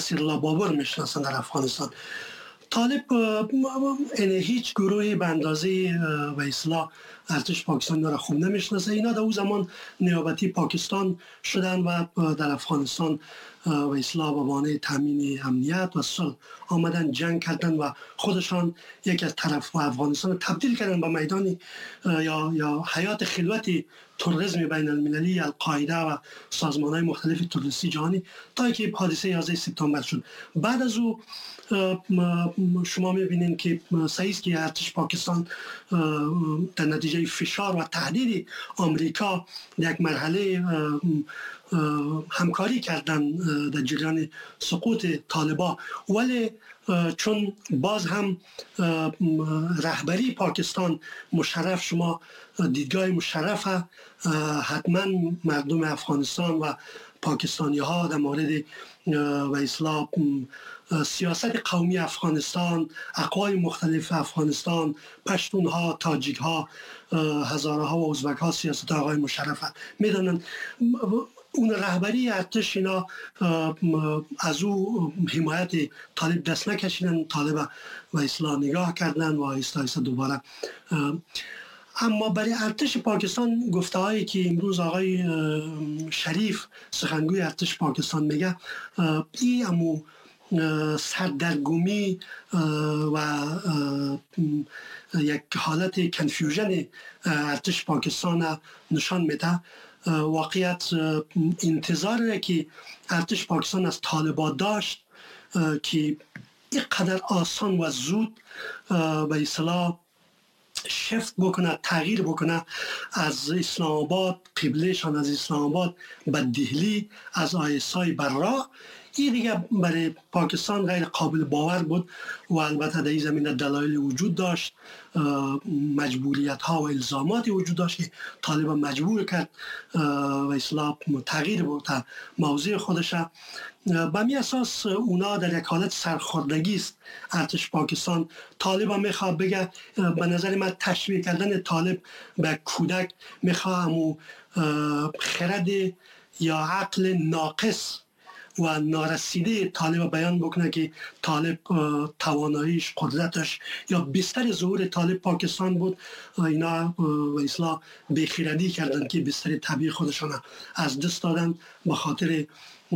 نصیرالله بابر میشناسن در افغانستان. طالب هیچ گروهی به اندازه و اصلاح ارتش پاکستان را خوب نمیشناسه. اینا در اون زمان نیابتی پاکستان شدن و در افغانستان و اصلاح به بهانه تامین امنیت و صلح آمدن، جنگ کردن و خودشان یکی از طرف و افغانستان تبدیل کردن به میدانی یا حیات خلوتی تروریسم بین المللی، القاعده و سازمان‌های مختلف تروریستی جهانی تا که حادثه 11 سپتامبر شد. بعد از او شما می‌بینید که صحیح است که ارتش پاکستان در نتیجه فشار و تهدید آمریکا یک مرحله همکاری کردن در جریان سقوط طالبان، ولی چون باز هم رهبری پاکستان مشرف، شما دیدگاه مشرفه، حتما مردم افغانستان و پاکستانی ها در مورد و اصلاح سیاست قومی افغانستان، اقوام مختلف افغانستان، پشتون ها، تاجیک ها، هزاره ها و ازبک ها سیاست آقای مشرفه میدونن. اون رهبری ارتش اینا از او حمایت طالب دست نکشیدن، طالب و اصلاح نگاه کردن و آهسته آهسته دوباره. اما برای ارتش پاکستان گفته هایی که امروز آقای شریف سخنگوی ارتش پاکستان میگه، این امو سردرگمی و یک حالت کنفیوژن ارتش پاکستان نشان میده. واقعیت انتظار که ارتش پاکستان از طالبان داشت که اینقدر آسان و زود به اصطلاح شفت بکنه، تغییر بکنه از اسلام آباد، قبلهشان از اسلام آباد به دهلی، از آیسای بر راه، این دیگه برای پاکستان غیر قابل باور بود و البته در این زمینه دلایل وجود داشت، مجبوریت ها و الزاماتی وجود داشت که طالبان مجبور کرد و اصلاح تغییر بود موضوع خودش. به می اساس اونا در یک حالت سرخوردگی است ارتش پاکستان. طالب میخواد بگه، به نظر من تشویق کردن طالب به کودک میخواه خرد یا عقل ناقص و نارسیده طالب بیان بکنه که طالب تواناییش، قدرتش یا بستر ظهور طالب پاکستان بود. اینا و اصلاح بیخیردی کردن که بستر طبیعی خودشان از دست دادن به خاطر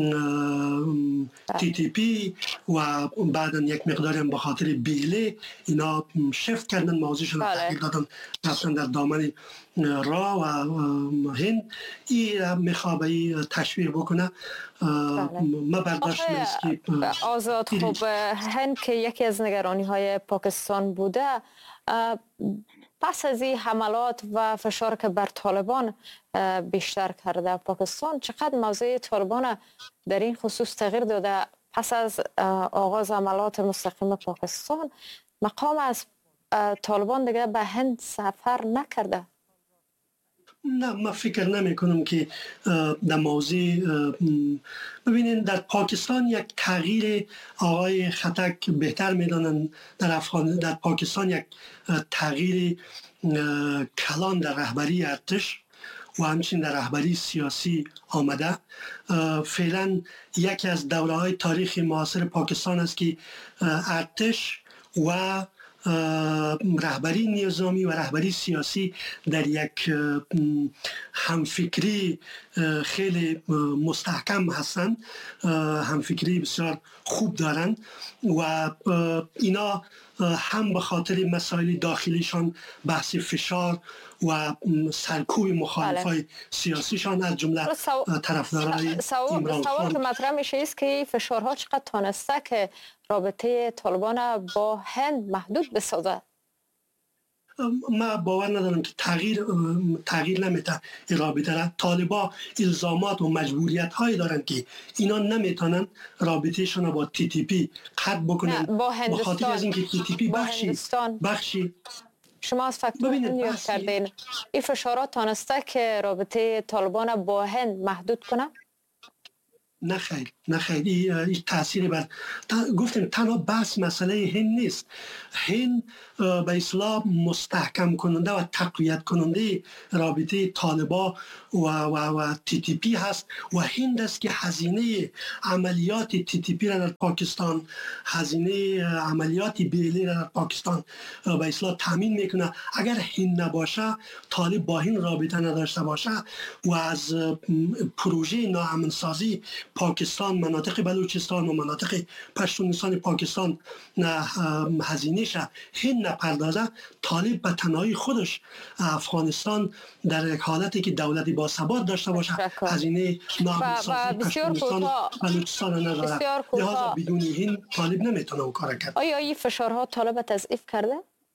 تی تی پی و بعدا یک مقدار هم به خاطر بیله. اینا شفت کردن، موضوعشون تغییر دادن، رفتن در دامن راه و هند. این میخواه تشویق بکنه. ما برداشت نیست که آزاد خوب هند که یکی از نگرانی های پاکستان بوده، پس از این حملات و فشار که بر طالبان بیشتر کرده پاکستان، چقدر موضوع طالبان در این خصوص تغییر داده؟ پس از آغاز حملات مستقیم پاکستان مقام از طالبان دیگه به هند سفر نکرده. نه، من فکر نمی کنم که در موضوع ببینید در پاکستان یک تغییر آقای خطک بهتر میدانند. در پاکستان یک تغییر کلان در رهبری ارتش و همچنین در رهبری سیاسی آمده. فعلا یکی از دوره‌های تاریخ معاصر پاکستان است که ارتش و رهبری نظامی و رهبری سیاسی در یک همفکری خیلی مستحکم هستند، همفکری بسیار خوب دارند و اینا هم به خاطر مسائل داخلیشان، بحث فشار و سرکوب مخالفای سیاسیشان از جمله طرفدارای عمران خان. سوال که مطرح میشه است که فشارها چقدر تانسته که رابطه طالبان با هند محدود بسازه؟ ما باور ندارم که تغییر نمیده این رابطه را. طالبان الزامات و مجبوریت هایی دارند که اینا نمیتونن رابطهشون با تی تی پی قطع بکنن با خاطر از اینکه تی تی پی بخشی شما از فاکتور نیاز کردین. این فشارات تانسته که رابطه طالبان با هند محدود کنه؟ نه خیر این تأثیری بر گفتیم تنها بحث مسئله هند نیست. هند به اصطلاح مستحکم کننده و تقویت کننده رابطه طالبا و تی تی پی هست و هند است که هزینه عملیات تی تی پی را در پاکستان، هزینه عملیات بیلی را در پاکستان به اصطلاح تامین میکنه. اگر هند نباشه، طالب با هند رابطه نداشته باشه و از پروژه ناامنسازی پاکستان، مناطق بلوچستان و مناطق پشتونستان پاکستان هزینه‌ش هند نپردازه، طالب به تنهایی خودش افغانستان در یک حالتی که دولتی با ثبات داشته باشه هزینه ناامنسازی پشتونستان و بلوچستان نداره. لذا بدون هند طالب نمیتونه اون کار کرد. آیا این فشارها طالب تضعیف کرده؟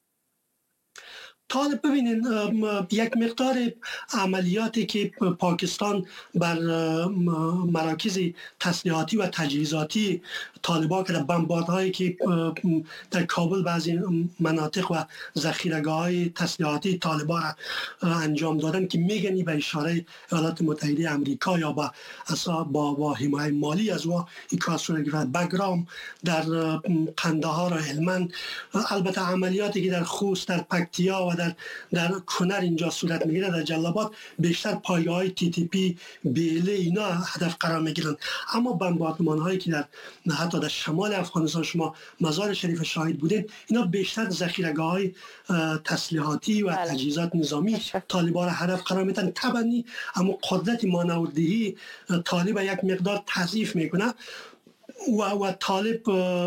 طالب ببینین یک مقدار عملیاتی که پاکستان بر مراکز تسلیحاتی و تجهیزاتی طالبان کرده، بمباردهایی که در کابل بعضی مناطق و ذخیره‌گاه‌های تسلیحاتی طالبان را انجام دادن که میگنی به اشاره ایالات متحده آمریکا یا با حمایت مالی از او این کار صورت گرفت. بگرام در قندهار و هلمند، البته عملیاتی که در خوست، در پکتیا و در کنر اینجا صورت میگیره، در جلال‌آباد بیشتر پایه‌های تی تی پی، بیله اینا هدف قرار میگیرن. اما بمباردمان هایی که در حتی در شمال افغانستان شما مزار شریف شاهد بودید، اینا بیشتر ذخیره‌گاه‌های تسلیحاتی و تجهیزات نظامی طالبان را هدف قرار میدن. طبعا اما قدرت مانوردهی طالب یک مقدار تضعیف میکنه و طالب،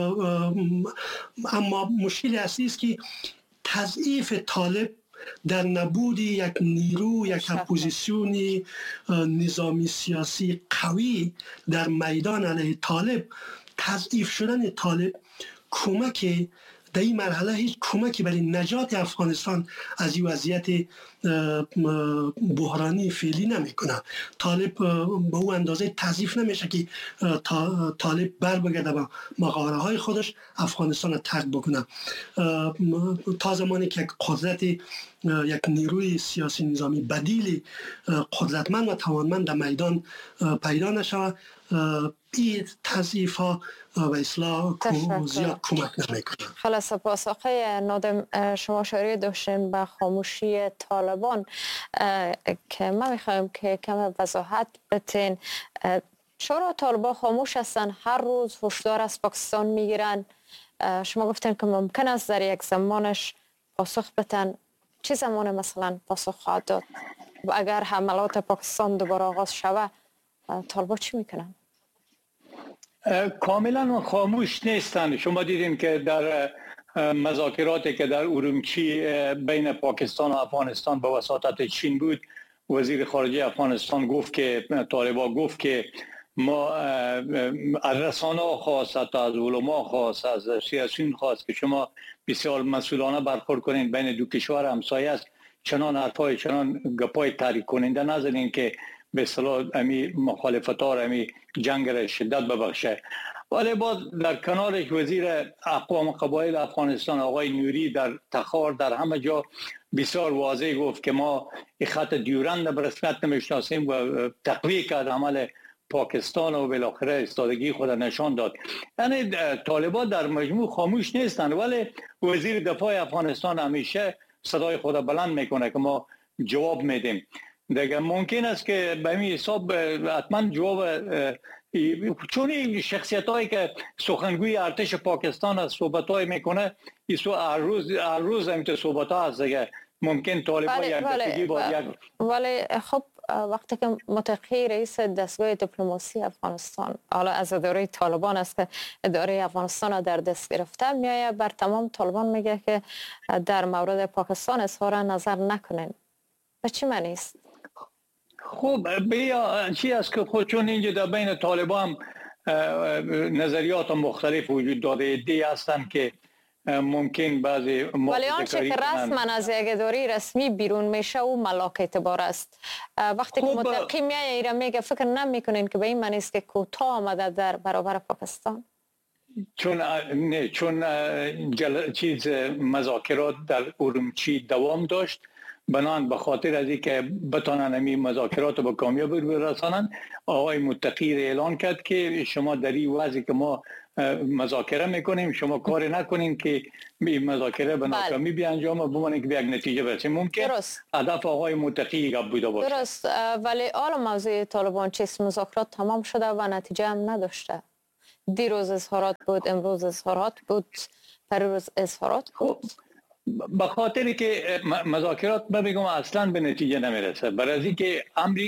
اما مشکل اصلی است که تضعیف طالب در نبود یک نیرو، یک اپوزیسیون نظامی سیاسی قوی در میدان علیه طالب، تضعیف شدن طالب کمک در این مرحله هیچ کمکی برای نجات افغانستان از این وضعیت بحرانی فعلی نمیکنه. طالب به اون اندازه تضعیف نمیشه که طالب بر بگرده به مقاره های خودش افغانستان رو ترک بکنه. تا زمانی که قدرت یک نیروی سیاسی نظامی بدیل قدرتمند و توانمند در میدان پیدا نشود، این تضعیف ها و اصلاح زیاد کمک نمیکنه. خیلی سپاس آقای نادم. شما اشاره داشتین به خاموشی طالبان که ما میخوایم که کم وضاحت بتین. چرا طالبان خاموش هستن؟ هر روز هشدار از پاکستان میگیرن. شما گفتین که ممکن است در یک زمانش پاسخ بتن. چه زمان مثلا پاسخ خواهد داد؟ و اگر حملات پاکستان دوباره آغاز شود، طالبان چی میکنن؟ کاملا خاموش نیستند. شما دیدین که در مذاکراتی که در ارومچی بین پاکستان و افغانستان به وساطت چین بود، وزیر خارجه افغانستان گفت که طالبان گفت که ما از رسانه خواست، حتی از علما خواست، از سیاسیون خواست که شما بسیار مسئولانه برخورد کنین، بین دو کشور همسایه است، چنان حرفای چنان گپای تحریک کننده نزنین که به اصطلاح امی مخالفت‌ها را امی جنگ را شدت ببخشه. ولی باز در کنارش وزیر اقوام قبایل افغانستان آقای نوری در تخار در همه جا بسیار واضح گفت که ما این خط دیورند به رسمیت نمیشناسیم و تقویه کرد عمل پاکستان و بالاخره ایستادگی خود نشان داد. یعنی طالبان در مجموع خاموش نیستند، ولی وزیر دفاع افغانستان همیشه صدای خود بلند میکنه که ما جواب میدیم. دیگه ممکن است که به این حساب حتما جواب، چون این شخصیت هایی که سخنگوی ارتش پاکستان از صحبت های میکنه، هر روز همین صحبت ها هست دیگه. ممکن طالبان یک دفعی با یک، ولی خب وقتی که متقی رئیس دستگاه دیپلماسی افغانستان حالا از اداره طالبان است که اداره افغانستان را در دست گرفته، میایه بر تمام طالبان میگه که در مورد پاکستان اظهار نظر نکنین. به چی معنی است؟ خب بیا چی است که خود چون اینجا در بین طالبان نظریات مختلف وجود داره، ایده هستند که ممکن بعضی ولی آنچه که رسما از یک اداره رسمی بیرون میشه او ملاک اعتبار است. وقتی که متقی میایه میگه فکر نمیکنین که به این معنی است که کوتاه آمده در برابر پاکستان؟ چون چیز مذاکرات در ارومچی دوام داشت بنان به خاطر از اینکه بتانن این مذاکرات به کامیابی برسانند، آقای متقی اعلان کرد که شما در این وضعی که ما مذاکره میکنیم شما کار نکنین که این مذاکره به ناکامی بیانجام بمونه که به یک نتیجه برسیم. ممکن هدف آقای متقی گپ بوده باشه. درست، ولی حالا موضوع طالبان چیست؟ مذاکرات تمام شده و نتیجه هم نداشته. دیروز اظهارات بود، امروز اظهارات بود، پریروز اظهارات بود. به خاطری که مذاکرات میگم اصلا به نتیجه نمیرسه، برای اینکه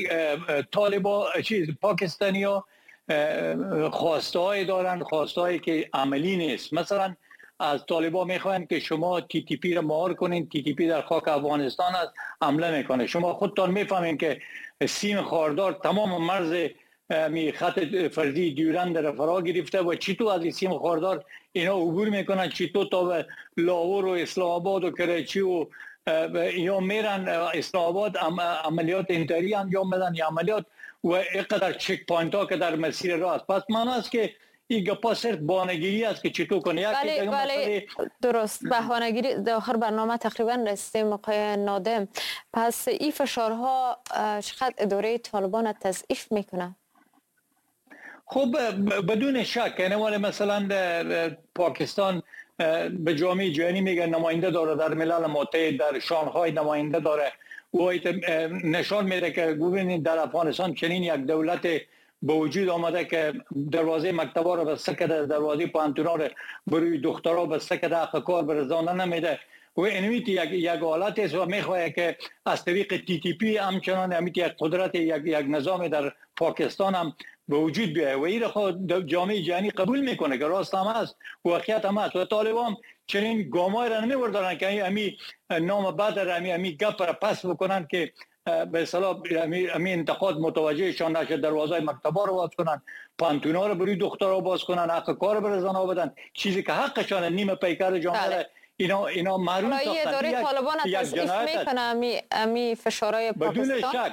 پاکستانیا خواسته‌ای دارن، خواسته‌ای که عملی نیست. مثلا از طالبان میخواین که شما تی تی پی را مهار کنین. تی تی پی در خاک افغانستان است، حمله میکنه. شما خودتان میفهمین که سیم خاردار تمام مرز خط فرضی دیورند را فرا گرفته و چطور از سیم خاردار اینا عبور میکنن، چطور تا به لاهور و اسلام آباد و کراچی و یا میرن اسلام آباد عملیات انتحاری انجام بدن یا عملیات و اینقدر چک پوینت ها که در مسیر راه است. پس معنی است که این گپا صرف بهانه‌گیری است که چطور کنه. بله درست، بهانه‌گیری. در آخر برنامه تقریبا رسیدیم آقای نادم. پس این فشارها چقدر اداره طالبان تضعیف میکنه؟ خب بدون شک، یعنی مثلا پاکستان به جامعه جهانی میگه نماینده داره، در ملل متحد در شانگهای نماینده داره و نشان میده که ببینید در افغانستان چنین یک دولت به وجود آمده که دروازه مکتبا رو بسته کرده، دروازه پانتونا رو بروی دخترها بسته کرده، حق کار به رضانه نمیده و اینویت یک حالت است و میخواه که از طریق تی تی پی همچنان امیت یک قدرت یک نظام در پاکستان هم به وجود بیاید و این خود جامعه جهانی قبول میکنه که راست هم است، واقعیت هم است و طالبان چنین گامای را نمیوردارن که امی نام بعد را امی گپ را پس بکنن که به اصطلاح امی انتقاد متوجهشان نشه، دروازه مکتبا رو باز کنن، پانتونا رو بروی دخترها باز کنن، حق کار به رضانه بدن، چیزی که حقشان نیمه پیکر جامعه اینا معلوم ساختن. اداره طالبان تضعیف میکنه امی فشارهای پاکستان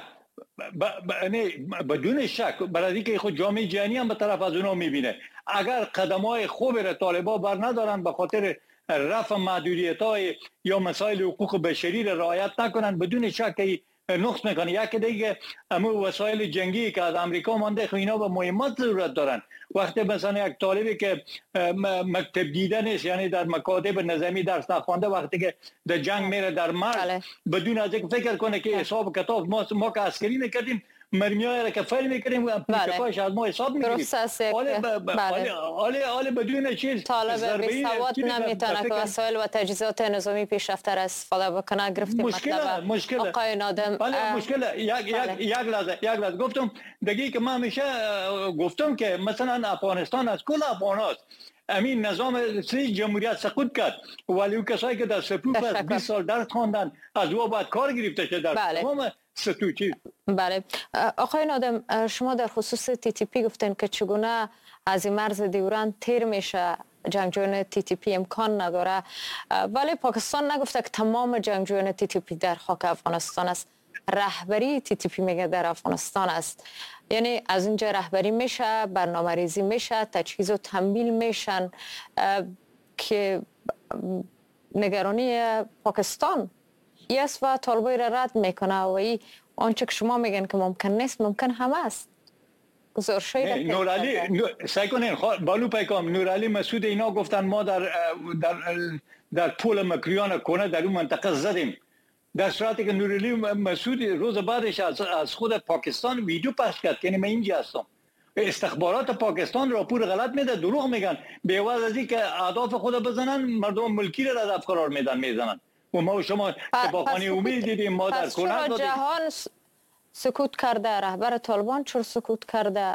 بدون شک، برای اینکه خود جامعه جهانی هم به طرف از اونا میبینه. اگر قدم‌های خوب را طالبان بر ندارن به خاطر رفع محدودیت‌های یا مسائل حقوق بشری را رعایت نکنن، بدون شک نقص میکنه. یک دیگه امو وسایل جنگی که از امریکا مانده خو اینا به مهمات ضرورت دارن. وقتی مثلا یک طالبی که مکتب دیده نیست، یعنی در مکاتب نظامی درس نخوانده، وقتی که در جنگ میره در مرز بدون از اینکه فکر کنه که حساب کتاب ما که عسکری میکردیم مرمیای را که فعل میکنیم و پوشکایش از ما حساب میگیریم. حالا بدون چیز طالب بی سواد نمیتونه که وسایل و تجهیزات نظامی پیشرفته را استفاده بکنه. گرفتیم مشکل آقای نادم. مشکل یک لحظه گفتم دیگه که من همیشه گفتم که مثلا افغانستان از کل افغان هاست. امین نظام سه جمهوریت سقوط کرد ولی کسایی که در سپوف از 20 سال درس خواندن از او باید کار گرفته شد در تمام ستوچی. بله آقای نادم، شما در خصوص تی تی پی گفتن که چگونه از این مرز دیورند تیر میشه، جنگجویان تی تی پی امکان نداره، ولی پاکستان نگفته که تمام جنگجویان تی تی پی در خاک افغانستان است. رهبری تی تی پی میگه در افغانستان است. یعنی از اینجا رهبری میشه، برنامه ریزی میشه، تجهیز و تمویل میشن که نگرانی پاکستان است و طالبای را رد میکنه و ای آنچه که شما میگن که ممکن نیست ممکن هم است. گزارشای نورعلی سعی کنین بالو پیکام نورعلی مسعود اینا گفتن ما در پول مکریان کنه در اون منطقه زدیم، در صورتی که نورعلی مسعود روز بعدش از خود پاکستان ویدیو پخش کرد که من اینجا هستم. استخبارات پاکستان راپور غلط میده، دروغ میگن، به عوض از اینکه اهداف خود بزنن مردم ملکی را هدف قرار میزنن و ما و شما شفاخانه امید دیدیم، ما در کنه دادیم. جهان سکوت کرده، رهبر طالبان چرا سکوت کرده؟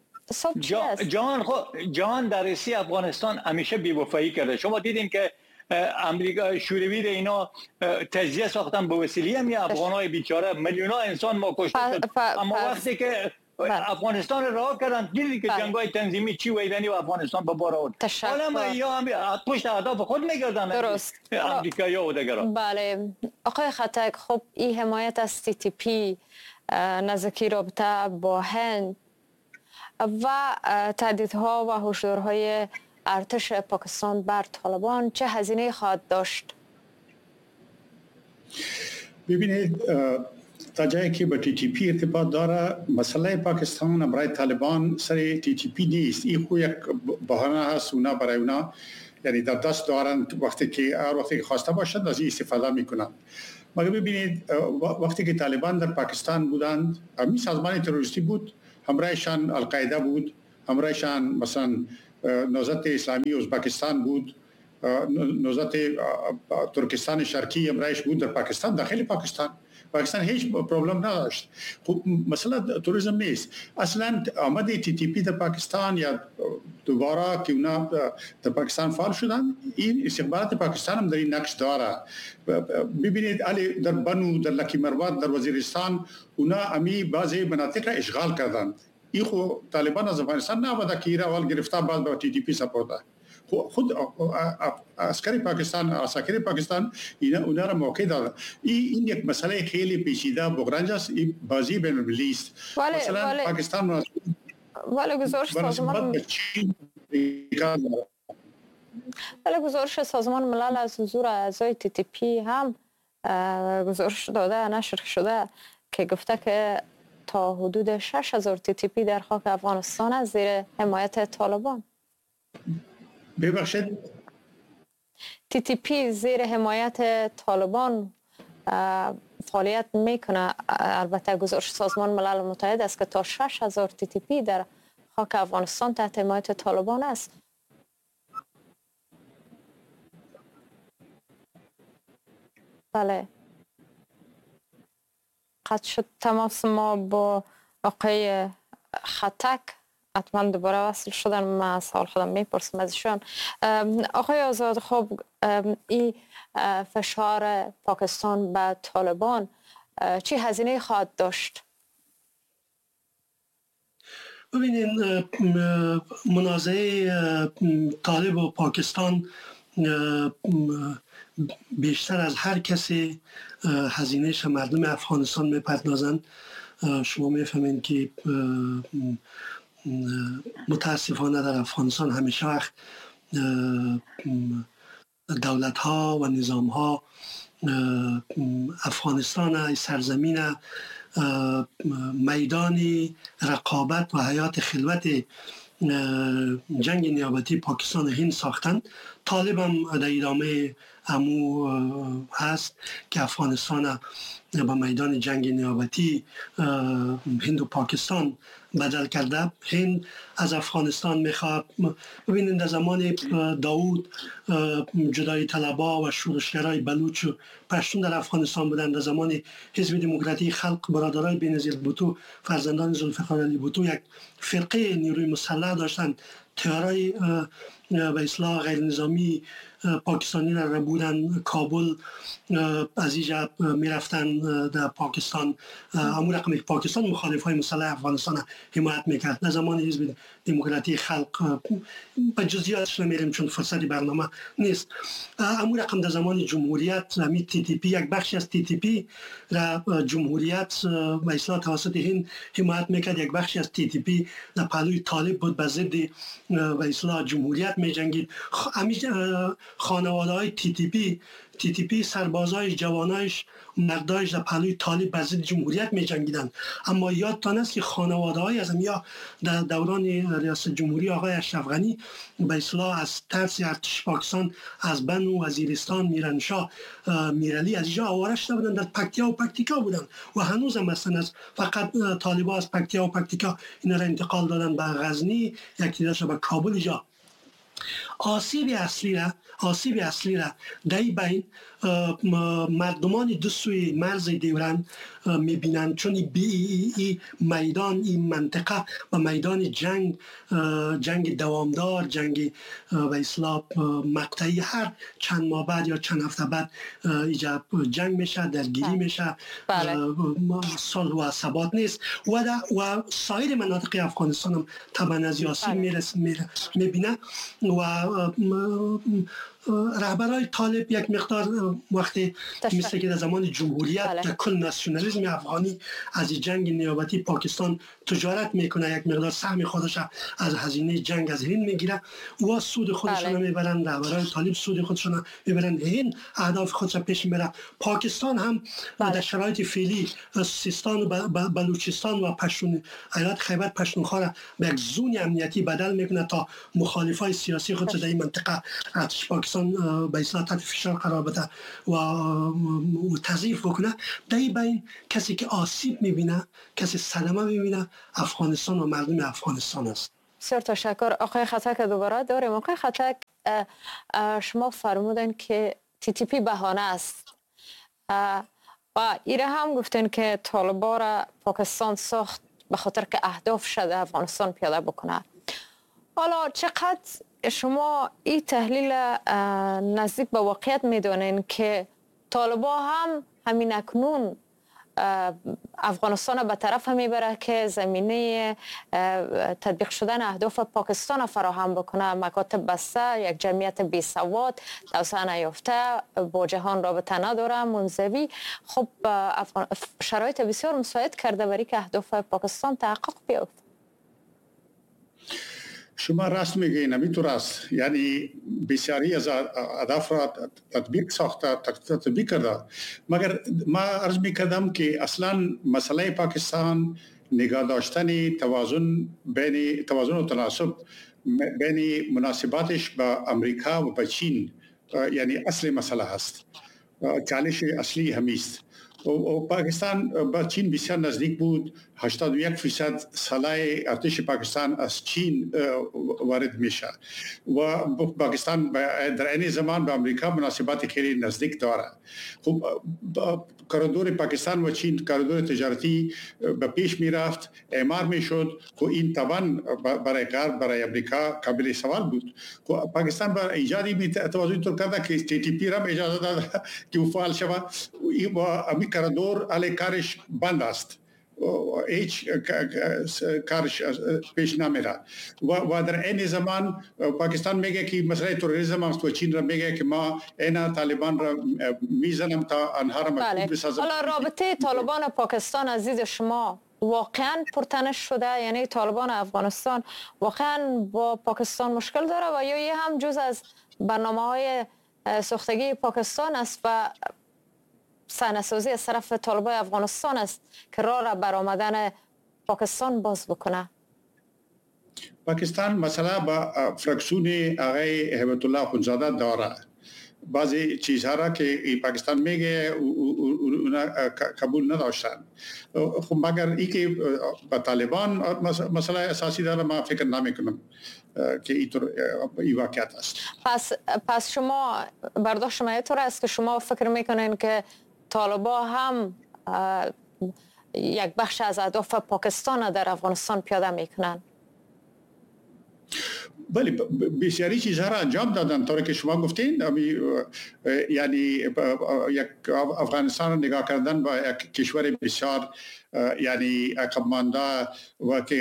جهان در رسی افغانستان همیشه بی‌وفایی کرده. شما دیدین که امریکا شوروی اینا تجزیه ساختن به وسیله همین افغانای بیچاره، میلیون‌ها انسان ما کشته شد. اما وقتی که افغانستان رها کردن دیدی که جنگ‌های تنظیمی چی ویرانی و افغانستان به بار آورد. حالا ما یا هم پشت اهداف خود میگردن امریکایی‌ها و دیگران. بله آقای خطک، خب این حمایت از تی تی پی، نزدیکی رابطه با هند و تهدیدها و هشدارهای ارتش پاکستان بر طالبان چه هزینه خواهد داشت؟ ببینید تا جایی که با تی تی پی ارتباط داره، مسئله پاکستان برای طالبان سر تی تی پی نیست. این خو یک بهانه هست اونا برای اونا، یعنی در دست دارن وقتی که خواسته باشند از این استفاده میکنند. مگر ببینید وقتی که طالبان در پاکستان بودند، همین سازمان تروریستی بود، همراهشان القاعده بود، همراهشان مثلا نهضت اسلامی ازبکستان بود، نهضت ترکستان شرقی همراهش بود در پاکستان، داخل پاکستان هیچ پرابلم نداشت. خب مثلا توریسم نیست. اصلا آمده تی تی پی در پاکستان یا دوباره که اونا در پاکستان فعال شدن، این استخبارات پاکستان هم در این نقش داره. ببینید علی در بنو، در لکی مروت، در وزیرستان اونا امی بعضی مناطق را اشغال کردند. این خو طالبان از افغانستان نبوده که ایرا اول گرفته بعد با تی تی پی سپرده. خود عسکر پاکستان اونا را موقع داده. این یک مسئله خیلی پیچیده بغرنج است. این بازی بین المللی است. مثلا پاکستان گزارش سازمان ملل از حضور اعضای تی تی پی هم گزارش داده، نشر شده که گفته که تا حدود 6000 تی تی پی در خاک افغانستان از زیر حمایت طالبان. ببخشید تی تی پی زیر حمایت طالبان فعالیت میکنه. البته گزارش سازمان ملل متحد است که تا 6000 تی تی پی در خاک افغانستان تحت حمایت طالبان است. بله، قطع شد تماس ما با آقای خطک. حتما دوباره وصل شدن، من سوال خودم میپرسم ازشان. آقای آزاد، خب این فشار پاکستان به طالبان چی هزینه خواهد داشت؟ ببینید منازعه طالب و پاکستان بیشتر از هر کسی هزینهش مردم افغانستان میپردازند. شما میفهمین که متاسفانه در افغانستان همیشه وقت دولت ها و نظام ها افغانستان سرزمین میدان رقابت و حیات خلوت جنگ نیابتی پاکستان و هند ساختن. طالب هم در ادامه امو هست که افغانستان به میدان جنگ نیابتی هند و پاکستان بدل کرده. هند از افغانستان میخواد. ببینید در زمان داوود جدای طلبا و شورشگرای بلوچ و پشتون در افغانستان بودند. در زمان حزب دموکراتیک خلق برادرای بینظیر بوتو، فرزندان ذوالفقار علی بوتو، یک فرقه نیروی مسلح داشتند. تیارای به اصطلاح غیر نظامی پاکستانی را بودن کابل، از اینجا میرفتن در پاکستان. همون رقمی که پاکستان مخالف های مسلح افغانستان حمایت میکرد. در زمان حزب دموکراتیک خلق به جزئیاتش نمیریم چون فرصت برنامه نیست. همون رقم در زمان جمهوریت همی تی تی پی، یک بخشی از تی تی پی را جمهوریت به اصطلاح توسط هند حمایت میکرد. یک بخشی از تی تی پی در پهلوی طالب بود، به ضد به اصطلاح جمهوریت میجنگید. خانواده های تی تی پی سربازای جوانایش مردایش در پهلوی طالب به ضد جمهوریت می جنگیدند. اما یادتان است که خانواده های از امیا در دوران ریاست جمهوری آقای اشرف غنی به اصطلاح از ترس ارتش پاکستان از بنو، وزیرستان، میرنشاه، میرعلی از اینجا آواره شده بودند، در پکتیا و پکتیکا بودند و هنوز هم هستند. از فقط طالبان از پکتیا و پکتیکا اینا را انتقال دادن به غزنی، یکی دیگرش به کابل. اینجا آسیب اصلی را در این بین مردمان دو سوی مرز دیورند میبینند، چون این میدان، این منطقه و میدان جنگ دوامدار، جنگ به اصطلاح مقطعی هر چند ماه بعد یا چند هفته بعد اینجا جنگ میشه، درگیری میشه. صلح و ثبات نیست و سایر مناطق افغانستان هم طبعا از آسیب میبینه و رهبرای طالب یک مقدار وقتی مثل که در زمان جمهوریت کل ناسیونالیسم افغانی از جنگ نیابتی پاکستان تجارت میکنه، یک مقدار سهم خودش از هزینه جنگ از هند میگیره و سود خودشون میبرن، رهبرای طالب سود خودشون میبرن، هند اهداف خودش پیش میبره. پاکستان هم در شرایط فعلی سیستان و بلوچستان و ایالت خیبر پختونخوا را به یک زون امنیتی بدل میکنه تا مخالفای سیاسی خودش در این منطقه ارتش پاکستان به اصطلاح تحت فشار قرار بده و تضعیف بکنه. در این بین کسی که آسیب میبینه، کسی صدمه میبینه، افغانستان و مردم افغانستان است. بسیار تشکر. آقای خطک دوباره داریم. آقای خطک، شما فرمودن که TTP بهانه است و ایره هم گفتن که طالبان را پاکستان ساخت به خاطر که اهداف شده افغانستان پیاده بکنه. حالا چقدر شما این تحلیل نزدیک به واقعیت میدونین که طالبان هم همین اکنون افغانستان به طرف میبره که زمینه تطبیق شدن اهداف پاکستان فراهم بکنه، مکاتب بسته، یک جمعیت بی سواد، توسعه نیافته، با جهان رابطه نداره، منزوی، خب شرایط بسیار مساعد کرده برای که اهداف پاکستان تحقق بیفته. شما راست میگین، همینطور است. یعنی بسیاری از اهداف را تطبیق کرده، مگر ما عرض میکردم که اصلا مسئله پاکستان نگاه داشتن توازن و تناسب بین مناسباتش با امریکا و با چین یعنی اصلی مسئله هست، چالش اصلی همیست. و پاکستان با چین بسیار نزدیک بود. 81% سلاح ارتش پاکستان از چین وارد میشه و پاکستان در این زمان به امریکا مناسبات خیلی نزدیک داره. خب کاریدور پاکستان و چین کاریدور تجارتی به پیش میرفت، اعمار میشد که این توان برای غرب، برای امریکا قابل سوال بود. پاکستان با ایجادی توازن طور کرده که TTP را اجازه داده که فعال شود و امی کاریدور علی کارش بند است، هیچ کارش پیش نمیره و در این زمان پاکستان میگه که مسئله تروریسم است و چین را میگه که ما اینا طالبان را میزنم تا آنها را مکتوب بسازم. حالا رابطه طالبان و پاکستان از دید شما واقعا پرتنش شده؟ یعنی طالبان افغانستان واقعا با پاکستان مشکل داره و یا یه هم جز از برنامه‌های ساختگی پاکستان است و صحنه‌سازی از طرف طالبان افغانستان است که راه را برآمدن پاکستان باز بکنه؟ پاکستان مثلا با فرکسیون آقای هیبت الله خونزاده داره. بعضی چیزها را که پاکستان میگه اونا قبول نداشتن. خب مگر ای که با طالبان مسئله اساسی داره، ما فکر نمیکنم که این واقعیت است. پس شما برداشت شما اینطور است که شما فکر میکنین که طالبان هم یک بخش از اهداف پاکستان در افغانستان پیاده میکنن؟ بله، بسیاری چیزها را انجام دادن طوری که شما گفتین. یعنی یک افغانستان را نگاه کردن با یک کشور بسیار یعنی عقب مانده و که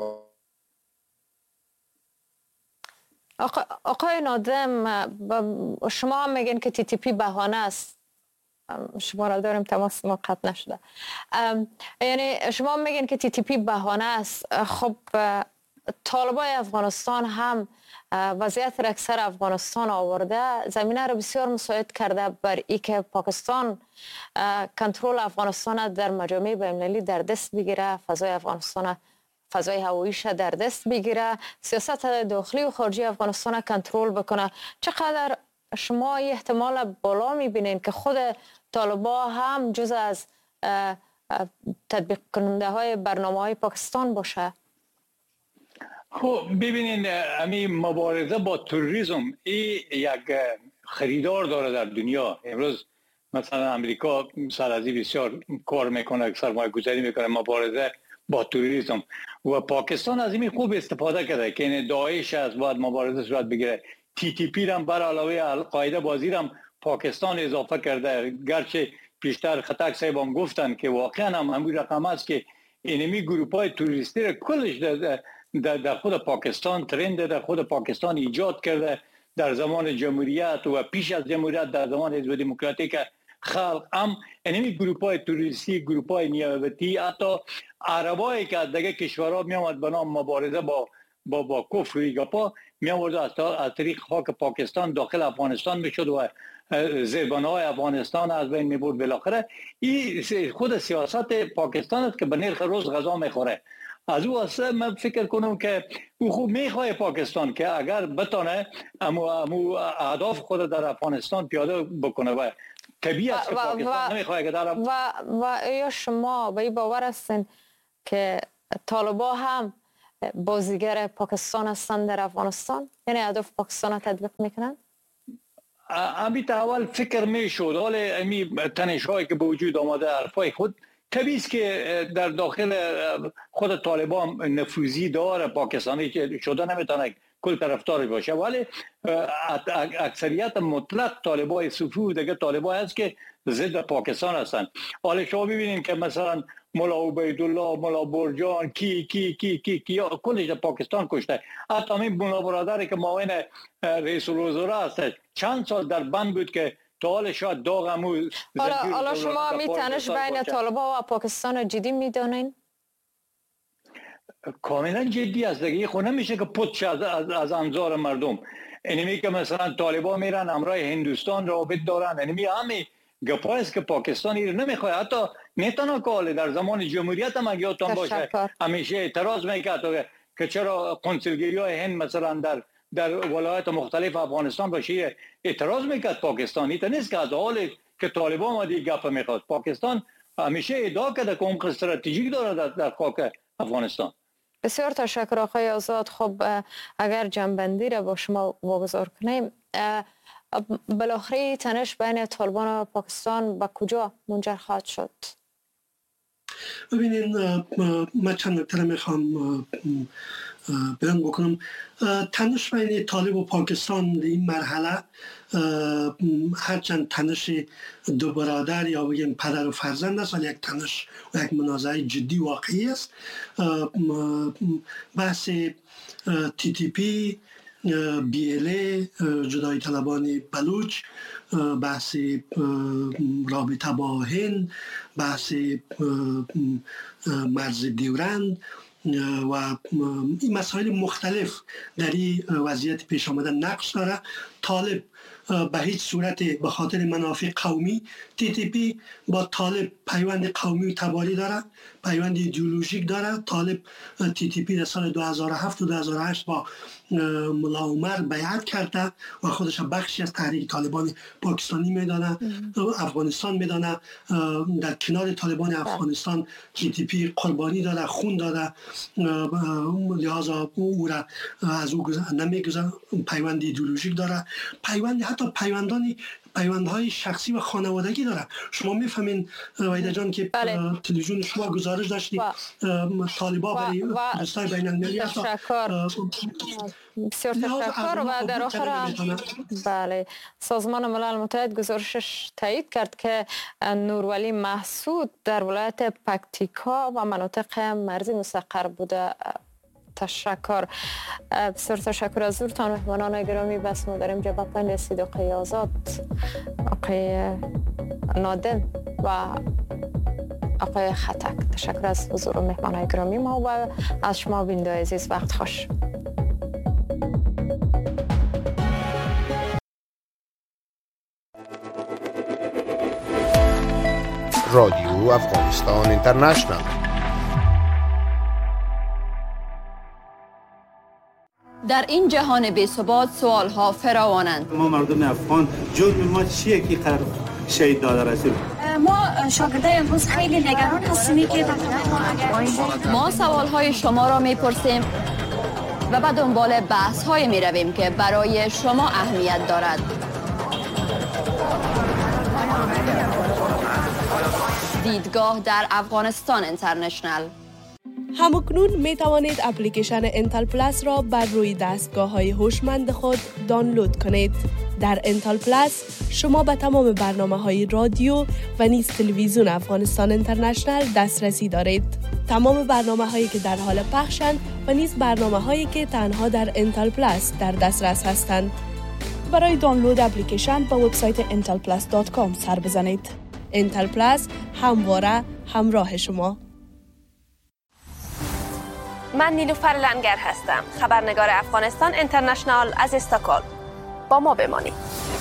آقای نادم، شما هم میگین که TTP بهانه است. شما را داریم، تماس ما قطع نشده. یعنی شما میگین که TTP بهانه است. خب طالبان افغانستان هم وضعیت را اکثر افغانستان آورده، زمینه را بسیار مساعد کرده بر ای که پاکستان کنترل افغانستان در مجامع بین‌المللی در دست بگیره، فضای افغانستان، فضای هواییش در دست بگیره، سیاست داخلی و خارجی افغانستان کنترل بکنه. چقدر شما احتمال بالا میبینین که خود طالبان هم جز از تطبیق کننده های برنامه های پاکستان باشه؟ خب ببینین، همین مبارزه با تروریسم این یک خریدار داره در دنیا. امروز مثلا امریکا سرازی بسیار کار میکنه، سرمایه گذاری میکنه مبارزه با تروریسم و پاکستان از این خوب استفاده کرده که این داعش از باید مبارزه صورت بگیره. TTP هم بر علاوه القاعده بازی هم پاکستان اضافه کرده، گرچه پیشتر خطک صاحب هم گفتن که واقعا هم همین رقم است که اینمی گروپ های توریستی را کلش در خود پاکستان ترند در خود پاکستان ایجاد کرده در زمان جمهوریت و پیش از جمهوریت در زمان حزب دموکراتیک خلق هم اینمی گروپای توریستی گروپای نیابتی حتی عربایی که از دیگه کشورها می آمد به نام مبارزه با کفر ریگاپا می آمد از طریق خاک پاکستان داخل افغانستان می شد و زیربناهای افغانستان از بین می برد. بالاخره این خود سیاست پاکستان است که به نرخ روز غذا می خوره. از او واسه من فکر کنم که او خوب میخواه پاکستان که اگر بتانه امو اهداف خود در افغانستان پیاده بکنه و طبیعی است که پاکستان نمیخواه که در و یا شما به این باور هستین که طالبا هم بازیگر پاکستان هستند در افغانستان؟ یعنی اهداف پاکستان را تطبیق میکنند؟ امیت اول فکر میشد حال امی تنش‌هایی که به وجود آمده حرفای خود طبیعی است که در داخل خود طالبان نفوذی داره پاکستانی که شده نمیتونه کل طرفدار باشه ولی اکثریت مطلق طالبای صوفی و دیگه طالبای هست که ضد پاکستان هستند. حالا شما ببینید که مثلا مولا عبیدالله مولا برجان کی کلش در پاکستان کشته. حتی همین مولا برادری که معاون رئیس الوزراء هست چند سال در بند بود که تا حال شاید داغمو. حالا شما می تنش بین طالبان و پاکستان جدی میدانین؟ کاملا جدی است دیگه. خود نمیشه که پتش از انظار مردم. اینمی که مثلا طالبان میرن همراه هندوستان رابط دارن، اینمی همین گپای است که پاکستان رو نمیخواد. حتی نه که در زمان جمهوریت هم اگه یادتان باشه همیشه اعتراض میکرد که چرا کنسولگری های هند مثلا در ولایات مختلف افغانستان باشه اعتراض میکرد پاکستانی. تا نیست که از حال که طالبان مادی گپ میخواد. پاکستان همیشه ادعا کرده که عمق استراتژیک داره در خاک افغانستان. بسیار تشکر آقای آزاد. خب اگر جنبندی را با شما واگذار کنیم، بالاخره تنش بین طالبان و پاکستان به کجا منجر خواهد شد؟ ببینید من چند نکته میخوام بیان بکنم. تنش بین طالب و پاکستان در این مرحله هرچند تنش دو برادر یا بگیم پدر و فرزند است، ولی یک تنش و یک منازعه جدی واقعی است. بحث TTP، BLA، جدایی طلبان بلوچ، بحث رابطه با هند، بحث مرز دیورند و این مسائل مختلف در این وضعیت پیش آمده نقش داره. طالب به هیچ صورت به خاطر منافع قومی TTP با طالب پیوند قومی و تباری داره، پیوند ایدئولوژیک داره. طالب TTP در سال 2007 و 2008 با ملا عمر بیعت کرده و خودش بخشی از تحریک طالبان پاکستانی میدانه، افغانستان میدانه. در کنار طالبان افغانستان TTP قربانی داده، خون داده، لحاظا او را از او نمیگذاره. پیوند ایدئولوژیک داره، پیوند حتی پیوندهای شخصی و خانوادگی داره. شما میفهمین وحیده جان که تلویزیون شما گزارش داشتی طالبا برای دوستای بین المللی بسیار تشکر. و در آخر بله سازمان ملل متحد گزارشش تایید کرد که نورولی محسود در ولایت پکتیکا و مناطق مرزی مستقر بوده. تشکر. بسیار تشکر از حضورتان مهمانان گرامی. بس ما داریم جواب پایین رسید. آقای آزاد، آقای نادل و آقای خطک، تشکر از حضور مهمانان گرامی ما و از شما بیننده عزیز. وقت خوش. رادیو افغانستان اینترنشنال. در این جهان بی‌ثبات سوالها فراوانند. ما مردم افغان جرم ما چیه که قرار شهید داده رسول؟ ما شاگردای امروز خیلی نگران هستیم که ما سوالهای شما را میپرسیم و به دنبال بحث‌های میرویم که برای شما اهمیت دارد. دیدگاه در افغانستان اینترنشنال. همکنون می توانید اپلیکیشن انتل پلاس را بر روی دستگاه‌های هوشمند خود دانلود کنید. در انتل پلاس شما به تمام برنامه‌های رادیو و نیز تلویزیون افغانستان اینترنشنال دسترسی دارید. تمام برنامه‌هایی که در حال پخشند و نیز برنامه‌هایی که تنها در انتل پلاس در دسترس هستند. برای دانلود اپلیکیشن به وبسایت intelplus.com سر بزنید. انتل پلاس همواره همراه شما. من نیلوفر لنگر هستم، خبرنگار افغانستان اینترنشنال از استکهلم. با ما بمانید.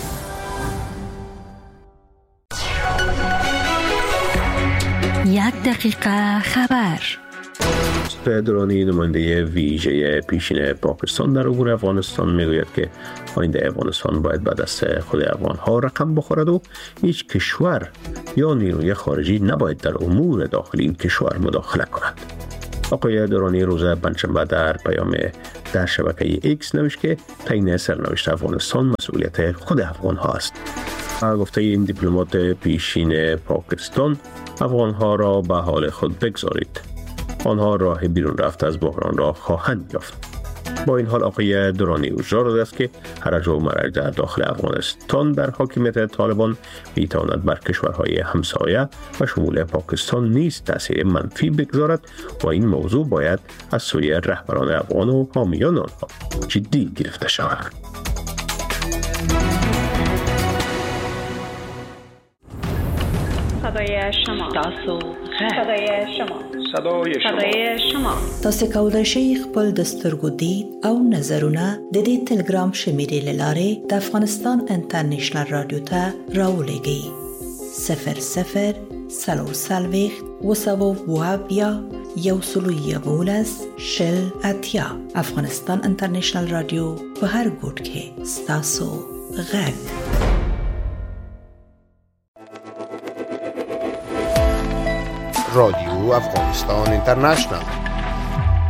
یک دقیقه خبر. درانی نماینده ویژه پیشین پاکستان در امور افغانستان میگوید که آینده افغانستان باید به دست خود افغانها رقم بخورد و هیچ کشور یا نیروی خارجی نباید در امور داخلی این کشور مداخله کند. آقای درانی روز پنجشنبه در پیام در شبکه ایکس نوشت که تعیین سرنوشت افغانستان مسئولیت خود افغانها است. گفته این دیپلمات پیشین پاکستان افغانها را به حال خود بگذارید. آنها راه بیرون رفت از بحران را خواهند یافت. با این حال آقای درانی هشدار داده است که هرج و مرج در داخل افغانستان در حاکمیت طالبان میتواند بر کشورهای همسایه و شمول پاکستان نیز تاثیر منفی بگذارد و این موضوع باید از سوی رهبران افغان و حامیان آنها جدی گرفته شود. صدای شما. صدای شما. تاسو کولای شئ خپل د سترګو دید او نظرونه د دې ټلګرام شمیرې له لارې د افغانستان انټرنیشنل رادیو ته راولېږئ. 00 وسوابیا یوسلویابولس شل اتیا. افغانستان انټرنیشنل رادیو په هر ګوټ کې ستاسو غږ. رادیو افغانستان اینترنشنال